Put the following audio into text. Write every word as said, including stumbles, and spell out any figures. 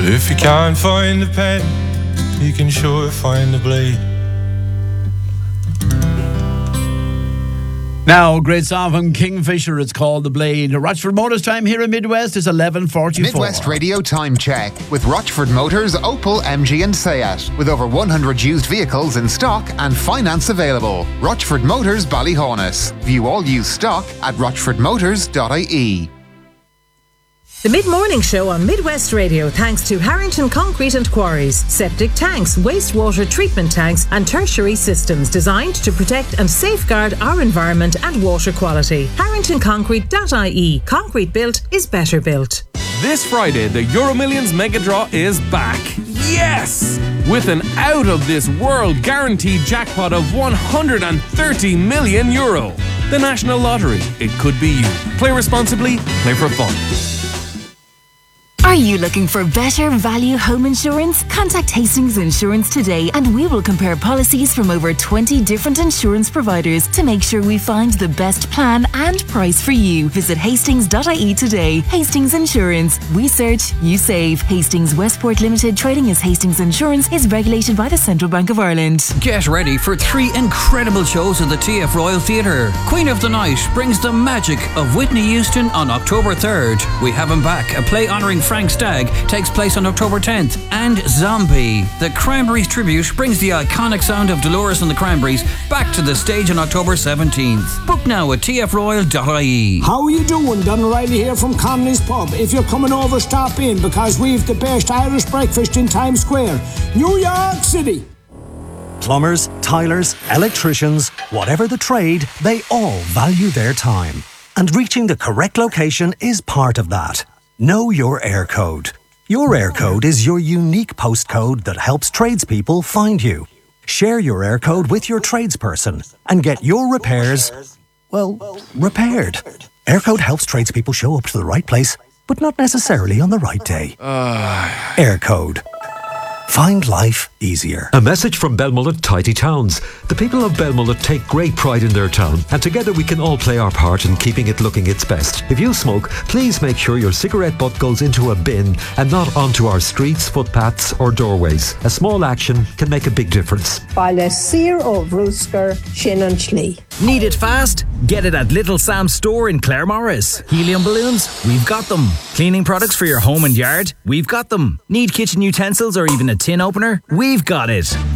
If you can't find the pen, you can sure find the blade. Now, great song from Kingfisher. It's called The Blade. Rochford Motors time here in Midwest is eleven forty-four. Midwest Radio Time Check with Rochford Motors, Opel, M G and Seat. With over one hundred used vehicles in stock and finance available. Rochford Motors, Ballyhonus. View all used stock at rochford motors dot I E. The Mid-Morning Show on Midwest Radio thanks to Harrington Concrete and Quarries. Septic tanks, wastewater treatment tanks and tertiary systems designed to protect and safeguard our environment and water quality. harrington concrete dot I E. Concrete built is better built. This Friday, the Euro Millions Mega Draw is back. Yes! With an out-of-this-world guaranteed jackpot of one hundred thirty million euro. The National Lottery. It could be you. Play responsibly. Play for fun. Are you looking for better value home insurance? Contact Hastings Insurance today and we will compare policies from over twenty different insurance providers to make sure we find the best plan and price for you. Visit hastings dot I E today. Hastings Insurance. We search, you save. Hastings Westport Limited, trading as Hastings Insurance, is regulated by the Central Bank of Ireland. Get ready for three incredible shows at the T F Royal Theatre. Queen of the Night brings the magic of Whitney Houston on October third. We Have Him Back, a play honouring Frank Stagg, takes place on October tenth. And Zombie, the Cranberries tribute, brings the iconic sound of Dolores and the Cranberries back to the stage on October seventeenth. Book now at t f royal dot I E. How are you doing? Don O'Reilly here from Connolly's Pub. If you're coming over, stop in because we've the best Irish breakfast in Times Square, New York City. Plumbers, tilers, electricians, whatever the trade, they all value their time. And reaching the correct location is part of that. Know your air code. Your air code is your unique postcode that helps tradespeople find you. Share your air code with your tradesperson and get your repairs, well, repaired. Air code helps tradespeople show up to the right place, but not necessarily on the right day. Uh... Air code. Find life easier. A message from Belmullet Tidy Towns. The people of Belmullet take great pride in their town, and together we can all play our part in keeping it looking its best. If you smoke, please make sure your cigarette butt goes into a bin and not onto our streets, footpaths or doorways. A small action can make a big difference. Baile Sir o Vrúsker Shin an Slí. Need it fast? Get it at Little Sam's store in Claremorris. Helium balloons? We've got them. Cleaning products for your home and yard? We've got them. Need kitchen utensils or even a tin opener? We've got it.